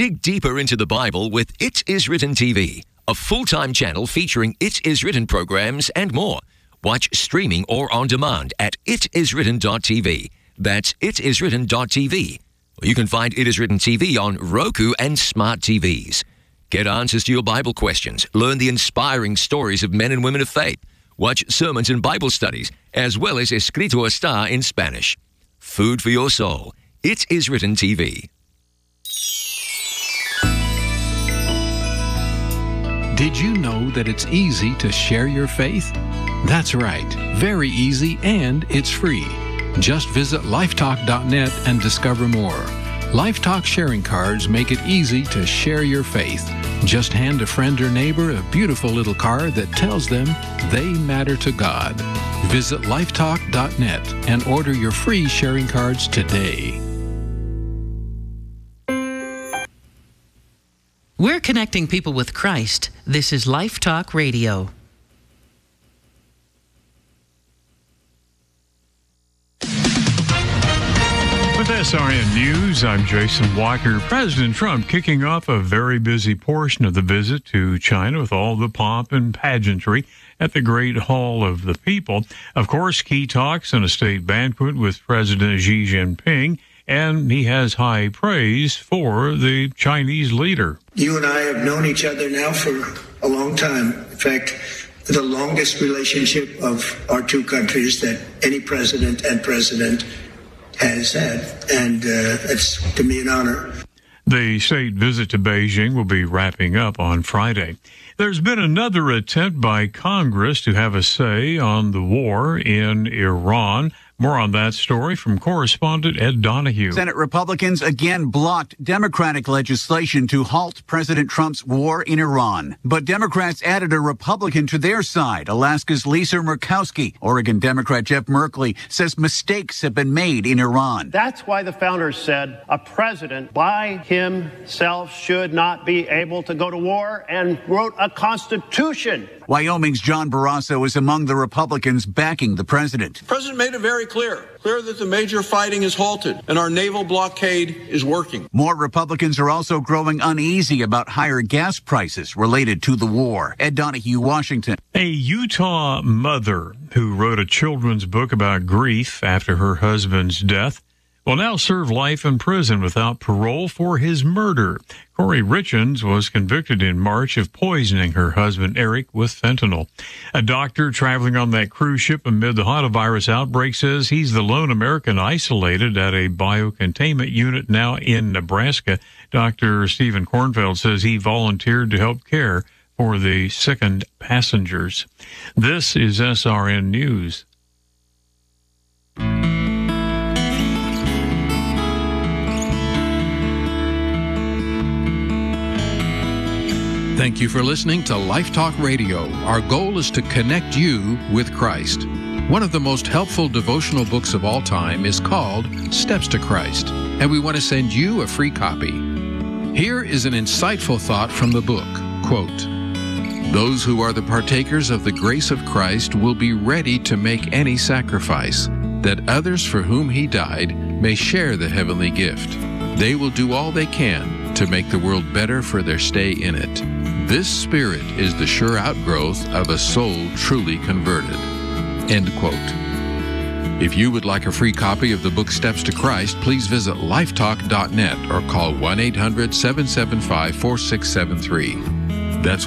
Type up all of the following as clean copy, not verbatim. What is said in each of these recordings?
Dig deeper into the Bible with It Is Written TV, a full-time channel featuring It Is Written programs and more. Watch streaming or on demand at itiswritten.tv. That's itiswritten.tv. You can find It Is Written TV on Roku and smart TVs. Get answers to your Bible questions. Learn the inspiring stories of men and women of faith. Watch sermons and Bible studies, as well as Escrito Está in Spanish. Food for your soul. It Is Written TV. Did you know that it's easy to share your faith? That's right, very easy, and it's free. Just visit lifetalk.net and discover more. LifeTalk sharing cards make it easy to share your faith. Just hand a friend or neighbor a beautiful little card that tells them they matter to God. Visit lifetalk.net and order your free sharing cards today. We're connecting people with Christ. This is Life Talk Radio. With SRN News, I'm Jason Walker. President Trump kicking off a very busy portion of the visit to China with all the pomp and pageantry at the Great Hall of the People. Of course, key talks and a state banquet with President Xi Jinping, and he has high praise for the Chinese leader. You and I have known each other now for a long time. In fact, the longest relationship of our two countries that any president has had, and it's to me an honor. The state visit to Beijing will be wrapping up on Friday. There's been another attempt by Congress to have a say on the war in Iran. More on that story from correspondent Ed Donahue. Senate Republicans again blocked Democratic legislation to halt President Trump's war in Iran. But Democrats added a Republican to their side. Alaska's Lisa Murkowski. Oregon Democrat Jeff Merkley says mistakes have been made in Iran. That's why the founders said a president by himself should not be able to go to war, and wrote a constitution. Wyoming's John Barrasso is among the Republicans backing the president. The president made it very clear that the major fighting is halted and our naval blockade is working. More Republicans are also growing uneasy about higher gas prices related to the war. Ed Donahue, Washington. A Utah mother who wrote a children's book about grief after her husband's death will now serve life in prison without parole for his murder. Corey Richens was convicted in March of poisoning her husband, Eric, with fentanyl. A doctor traveling on that cruise ship amid the hantavirus outbreak says he's the lone American isolated at a biocontainment unit now in Nebraska. Dr. Stephen Kornfeld says he volunteered to help care for the sickened passengers. This is SRN News. Thank you for listening to Life Talk Radio. Our goal is to connect you with Christ. One of the most helpful devotional books of all time is called Steps to Christ, and we want to send you a free copy. Here is an insightful thought from the book. Quote, "Those who are the partakers of the grace of Christ will be ready to make any sacrifice, that others for whom he died may share the heavenly gift. They will do all they can to make the world better for their stay in it. This spirit is the sure outgrowth of a soul truly converted." End quote. If you would like a free copy of the book Steps to Christ, please visit lifetalk.net or call 1-800-775-4673. That's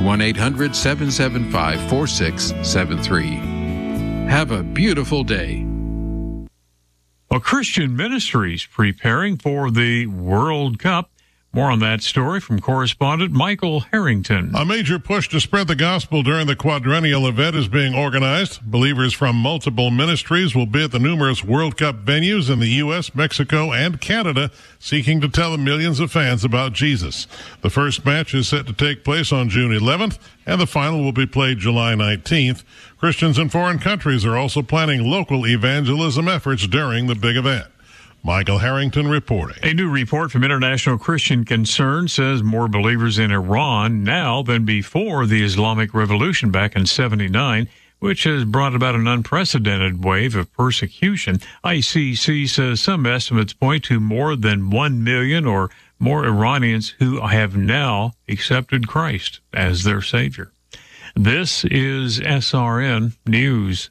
1-800-775-4673. Have a beautiful day. Well, Christian Ministries preparing for the World Cup. More on that story from correspondent Michael Harrington. A major push to spread the gospel during the quadrennial event is being organized. Believers from multiple ministries will be at the numerous World Cup venues in the U.S., Mexico, and Canada, seeking to tell the millions of fans about Jesus. The first match is set to take place on June 11th, and the final will be played July 19th. Christians in foreign countries are also planning local evangelism efforts during the big event. Michael Harrington reporting. A new report from International Christian Concern says more believers in Iran now than before the Islamic Revolution back in '79, which has brought about an unprecedented wave of persecution. ICC says some estimates point to more than 1 million or more Iranians who have now accepted Christ as their Savior. This is SRN News.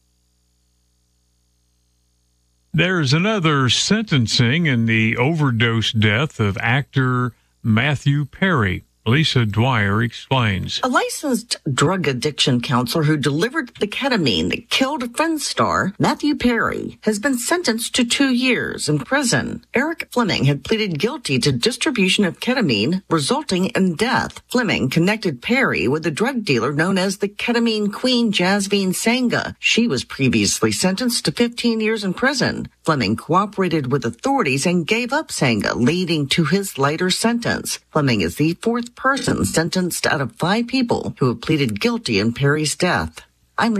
There's another sentencing in the overdose death of actor Matthew Perry. Lisa Dwyer explains. A licensed drug addiction counselor who delivered the ketamine that killed Friends star Matthew Perry has been sentenced to 2 years in prison. Eric Fleming had pleaded guilty to distribution of ketamine, resulting in death. Fleming connected Perry with a drug dealer known as the ketamine queen Jasmine Sangha. She was previously sentenced to 15 years in prison. Fleming cooperated with authorities and gave up Sangha, leading to his lighter sentence. Fleming is the fourth person sentenced out of 5 people who have pleaded guilty in Perry's death.